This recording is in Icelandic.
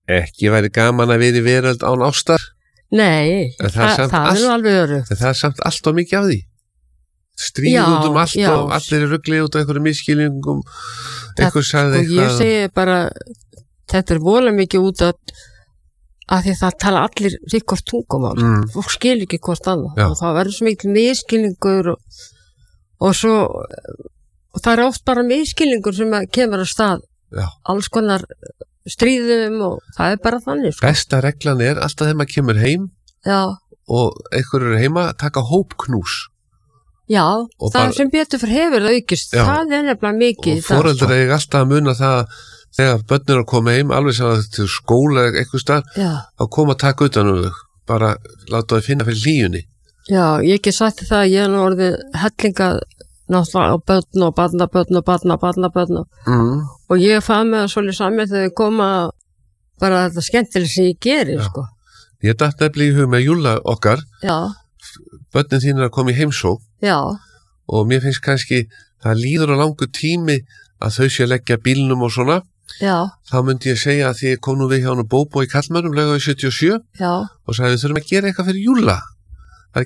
ekki væri gaman að vera í veröld án ástar. Nei, En það er nú alveg örugt. En það er samt allt of mikið af því. Stríð Já, út allt já. og allir er ruglið út af einhverjum misskilningum. Einhver sagði Og ég segi bara, þetta er vola mikið út að því það tala allir ríkvort tungumál. Fólk skil ekki hvort annað. Já. Og það verður svo mikil misskilningur og svo, og það er oft bara misskilningur sem kemur að stað. Já. Alls konar stríðum og það er bara þannig. Sko. Besta reglan er alltaf þegar maður kemur heim Já. og einhver er heima taka hópknús. Já, Og það bara- sem betur fyrir hefur það aukist, Já. það er nefnilega mikið. Og foreldrar eiga alltaf að muna það þegar börn eru að koma heim, alveg sem að til skóla eða eitthvað starf, Já, að koma að taka utan um þau. Bara láta þau finna fyrir hlýjunni. já, ég ekki sagt það að ég er nú orðið hellingað náttúrulega á börn og barnabörn og ég fann með það svolítið saman þegar ég koma bara þetta skemmtileg sem ég geri, sko. Ég datt nefnilega í hug með Júlla okkar, Já, börnin þín er að koma í heimsókn já, og mér finnst kannski það líður á langu tími að þau sé að leggja bílnum og svona. já, Þá myndi ég segja að því ég kom nú við hjá hann og Bóbó í Kallmönnum, Laugavegi 77 já, og sagði við þurfum að gera eitthvað fyrir Júlla.